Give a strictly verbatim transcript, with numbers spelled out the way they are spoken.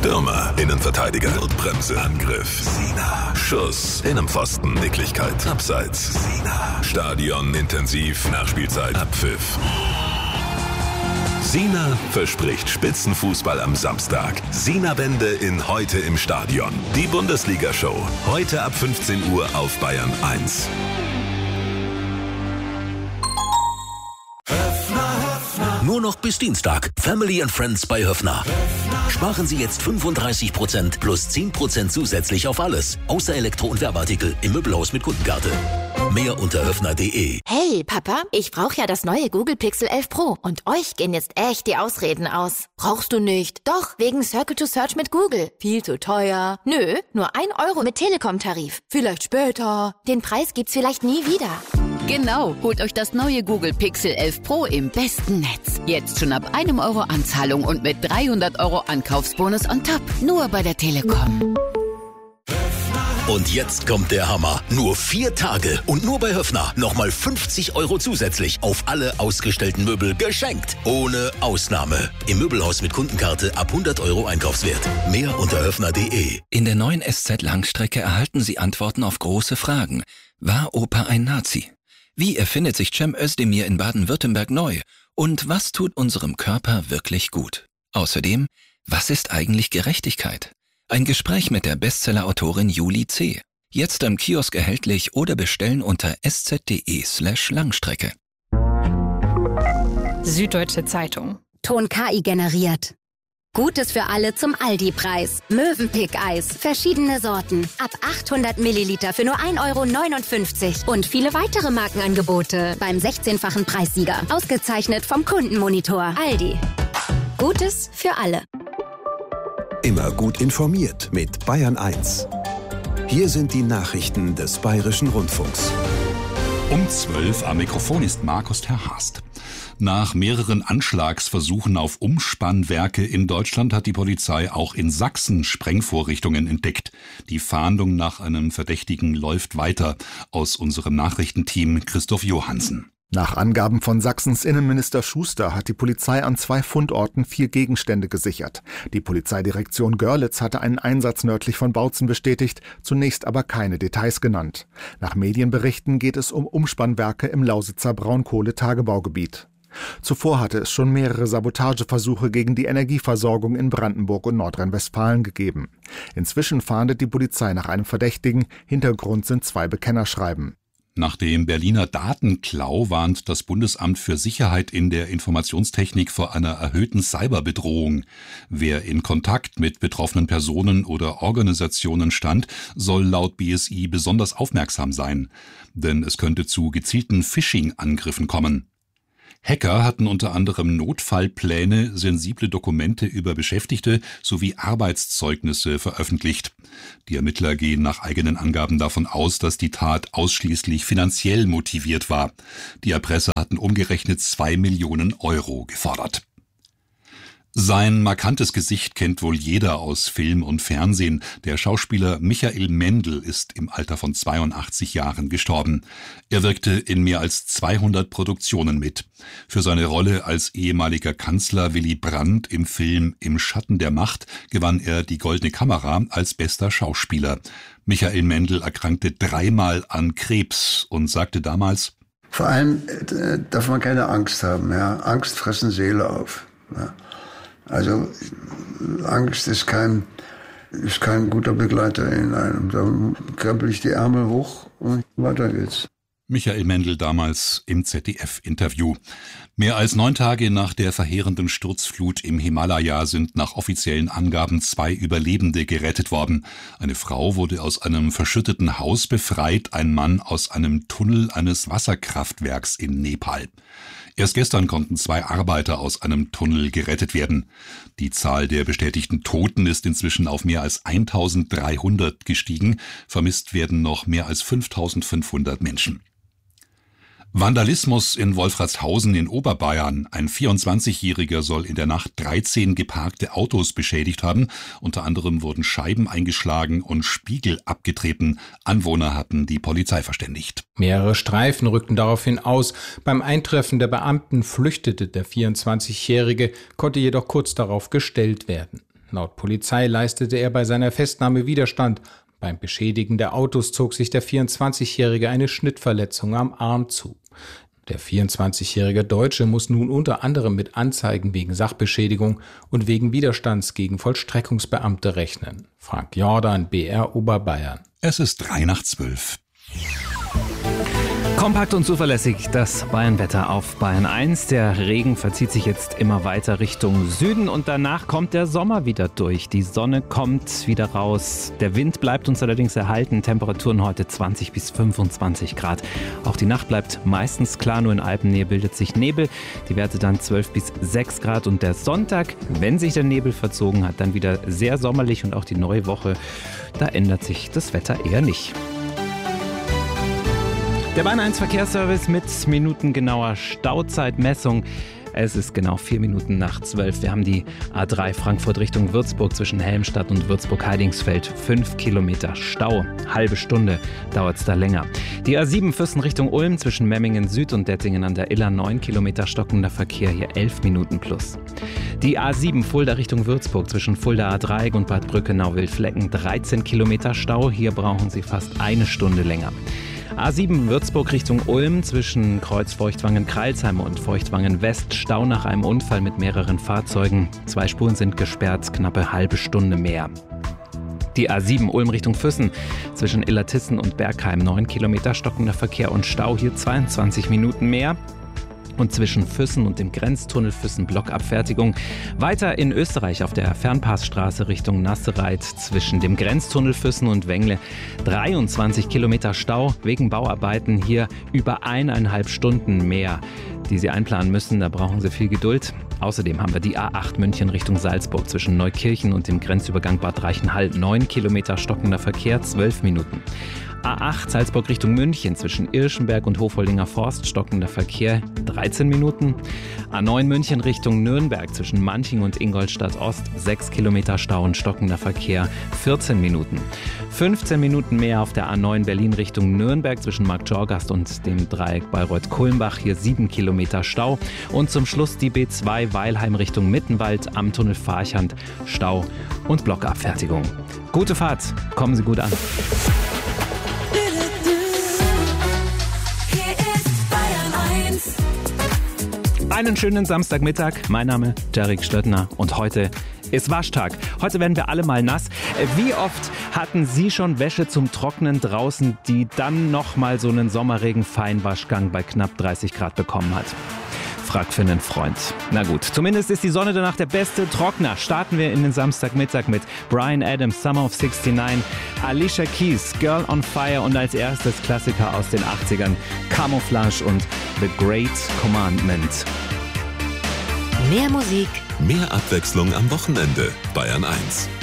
Stürmer, Innenverteidiger, Notbremse, Angriff, Sina, Schuss, Innenpfosten, Nicklichkeit, Abseits, Sina, Stadion, intensiv, Nachspielzeit, Abpfiff. Sina verspricht Spitzenfußball am Samstag. Sina-Wende in Heute im Stadion. Die Bundesliga-Show. Heute ab fünfzehn Uhr auf Bayern eins. Nur noch bis Dienstag. Family and Friends bei Höffner. Sparen Sie jetzt fünfunddreißig Prozent plus zehn Prozent zusätzlich auf alles. Außer Elektro- und Werbeartikel im Möbelhaus mit Kundenkarte. Mehr unter höffner punkt de. Hey, Papa, ich brauche ja das neue Google Pixel elf Pro. Und euch gehen jetzt echt die Ausreden aus. Brauchst du nicht? Doch, wegen Circle to Search mit Google. Viel zu teuer. Nö, nur ein Euro mit Telekom-Tarif. Vielleicht später. Den Preis gibt's vielleicht nie wieder. Genau, holt euch das neue Google Pixel elf Pro im besten Netz. Jetzt schon ab einem Euro Anzahlung und mit dreihundert Euro Ankaufsbonus on top. Nur bei der Telekom. Und jetzt kommt der Hammer. Nur vier Tage und nur bei Höffner nochmal fünfzig Euro zusätzlich auf alle ausgestellten Möbel geschenkt. Ohne Ausnahme. Im Möbelhaus mit Kundenkarte ab hundert Euro Einkaufswert. Mehr unter höffner punkt de. In der neuen S Z-Langstrecke erhalten Sie Antworten auf große Fragen. War Opa ein Nazi? Wie erfindet sich Cem Özdemir in Baden-Württemberg neu? Und was tut unserem Körper wirklich gut? Außerdem, was ist eigentlich Gerechtigkeit? Ein Gespräch mit der Bestseller-Autorin Julie C. Jetzt am Kiosk erhältlich oder bestellen unter sz.de slash Langstrecke. Süddeutsche Zeitung. Ton K I generiert. Gutes für alle zum Aldi-Preis. Mövenpick-Eis. Verschiedene Sorten. Ab achthundert Milliliter für nur ein Euro neunundfünfzig. Und viele weitere Markenangebote beim sechzehnfachen Preissieger. Ausgezeichnet vom Kundenmonitor. Aldi. Gutes für alle. Immer gut informiert mit Bayern eins. Hier sind die Nachrichten des Bayerischen Rundfunks. Um zwölf am Mikrofon ist Markus Terhast. Nach mehreren Anschlagsversuchen auf Umspannwerke in Deutschland hat die Polizei auch in Sachsen Sprengvorrichtungen entdeckt. Die Fahndung nach einem Verdächtigen läuft weiter. Aus unserem Nachrichtenteam Christoph Johansen. Nach Angaben von Sachsens Innenminister Schuster hat die Polizei an zwei Fundorten vier Gegenstände gesichert. Die Polizeidirektion Görlitz hatte einen Einsatz nördlich von Bautzen bestätigt, zunächst aber keine Details genannt. Nach Medienberichten geht es um Umspannwerke im Lausitzer Braunkohletagebaugebiet. Zuvor hatte es schon mehrere Sabotageversuche gegen die Energieversorgung in Brandenburg und Nordrhein-Westfalen gegeben. Inzwischen fahndet die Polizei nach einem Verdächtigen. Hintergrund sind zwei Bekennerschreiben. Nach dem Berliner Datenklau warnt das Bundesamt für Sicherheit in der Informationstechnik vor einer erhöhten Cyberbedrohung. Wer in Kontakt mit betroffenen Personen oder Organisationen stand, soll laut B S I besonders aufmerksam sein. Denn es könnte zu gezielten Phishing-Angriffen kommen. Hacker hatten unter anderem Notfallpläne, sensible Dokumente über Beschäftigte sowie Arbeitszeugnisse veröffentlicht. Die Ermittler gehen nach eigenen Angaben davon aus, dass die Tat ausschließlich finanziell motiviert war. Die Erpresser hatten umgerechnet zwei Millionen Euro gefordert. Sein markantes Gesicht kennt wohl jeder aus Film und Fernsehen. Der Schauspieler Michael Mendl ist im Alter von zweiundachtzig Jahren gestorben. Er wirkte in mehr als zweihundert Produktionen mit. Für seine Rolle als ehemaliger Kanzler Willy Brandt im Film Im Schatten der Macht gewann er die Goldene Kamera als bester Schauspieler. Michael Mendl erkrankte dreimal an Krebs und sagte damals: Vor allem äh, darf man keine Angst haben. Ja? Angst fressen Seele auf. Ja? Also Angst ist kein, ist kein guter Begleiter in einem. Da krempel ich die Ärmel hoch und weiter geht's. Michael Mendl damals im Z D F-Interview. Mehr als neun Tage nach der verheerenden Sturzflut im Himalaya sind nach offiziellen Angaben zwei Überlebende gerettet worden. Eine Frau wurde aus einem verschütteten Haus befreit, ein Mann aus einem Tunnel eines Wasserkraftwerks in Nepal. Erst gestern konnten zwei Arbeiter aus einem Tunnel gerettet werden. Die Zahl der bestätigten Toten ist inzwischen auf mehr als eintausenddreihundert gestiegen. Vermisst werden noch mehr als fünftausendfünfhundert Menschen. Vandalismus in Wolfratshausen in Oberbayern. Ein vierundzwanzigjähriger soll in der Nacht dreizehn geparkte Autos beschädigt haben. Unter anderem wurden Scheiben eingeschlagen und Spiegel abgetreten. Anwohner hatten die Polizei verständigt. Mehrere Streifen rückten daraufhin aus. Beim Eintreffen der Beamten flüchtete der vierundzwanzigjährige, konnte jedoch kurz darauf gestellt werden. Laut Polizei leistete er bei seiner Festnahme Widerstand. Beim Beschädigen der Autos zog sich der vierundzwanzigjährige eine Schnittverletzung am Arm zu. Der vierundzwanzigjährige Deutsche muss nun unter anderem mit Anzeigen wegen Sachbeschädigung und wegen Widerstands gegen Vollstreckungsbeamte rechnen. Frank Jordan, B R Oberbayern. Es ist drei nach zwölf. Kompakt und zuverlässig das Bayernwetter auf Bayern eins. Der Regen verzieht sich jetzt immer weiter Richtung Süden und danach kommt der Sommer wieder durch. Die Sonne kommt wieder raus. Der Wind bleibt uns allerdings erhalten. Temperaturen heute zwanzig bis fünfundzwanzig Grad. Auch die Nacht bleibt meistens klar, nur in Alpennähe bildet sich Nebel. Die Werte dann zwölf bis sechs Grad und der Sonntag, wenn sich der Nebel verzogen hat, dann wieder sehr sommerlich und auch die neue Woche, da ändert sich das Wetter eher nicht. Der Bayern eins Verkehrsservice mit minutengenauer Stauzeitmessung. Es ist genau vier Minuten nach zwölf. Wir haben die A drei Frankfurt Richtung Würzburg zwischen Helmstadt und Würzburg-Heidingsfeld. Fünf Kilometer Stau. Halbe Stunde dauert es da länger. Die A sieben Füssen Richtung Ulm zwischen Memmingen Süd und Dettingen an der Iller. Neun Kilometer stockender Verkehr. Hier elf Minuten plus. Die A sieben Fulda Richtung Würzburg zwischen Fulda A Dreieck und Bad Brückenau-Wildflecken. dreizehn Kilometer Stau. Hier brauchen Sie fast eine Stunde länger. A sieben Würzburg Richtung Ulm zwischen Kreuz Feuchtwangen-Kreilsheim und Feuchtwangen-West. Stau nach einem Unfall mit mehreren Fahrzeugen. Zwei Spuren sind gesperrt, knappe halbe Stunde mehr. Die A sieben Ulm Richtung Füssen zwischen Illertissen und Bergheim. neun Kilometer stockender Verkehr und Stau. Hier zweiundzwanzig Minuten mehr. Und zwischen Füssen und dem Grenztunnel Füssen-Blockabfertigung. Weiter in Österreich auf der Fernpassstraße Richtung Nassereit zwischen dem Grenztunnel Füssen und Wengle. dreiundzwanzig Kilometer Stau wegen Bauarbeiten. Hier über eineinhalb Stunden mehr, die Sie einplanen müssen. Da brauchen Sie viel Geduld. Außerdem haben wir die A acht München Richtung Salzburg zwischen Neukirchen und dem Grenzübergang Bad Reichenhall. neun Kilometer stockender Verkehr, zwölf Minuten. A acht Salzburg Richtung München zwischen Irschenberg und Hofoldinger Forst, stockender Verkehr, dreizehn Minuten. A neun München Richtung Nürnberg zwischen Manching und Ingolstadt Ost, sechs Kilometer Stau und stockender Verkehr, vierzehn Minuten. fünfzehn Minuten mehr auf der A neun Berlin Richtung Nürnberg zwischen Marktjorgast und dem Dreieck Bayreuth-Kulmbach, hier sieben Kilometer Stau. Und zum Schluss die B zwei Weilheim Richtung Mittenwald am Tunnel Farchand, Stau und Blockabfertigung. Gute Fahrt, kommen Sie gut an. Einen schönen Samstagmittag. Mein Name Derek Stöttner und heute ist Waschtag. Heute werden wir alle mal nass. Wie oft hatten Sie schon Wäsche zum Trocknen draußen, die dann nochmal so einen Sommerregen-Feinwaschgang bei knapp dreißig Grad bekommen hat? Frag für einen Freund. Na gut, zumindest ist die Sonne danach der beste Trockner. Starten wir in den Samstagmittag mit Bryan Adams, Summer of sixty-nine, Alicia Keys, Girl on Fire und als erstes Klassiker aus den achtzigern, Camouflage und The Great Commandment. Mehr Musik, mehr Abwechslung am Wochenende. Bayern eins.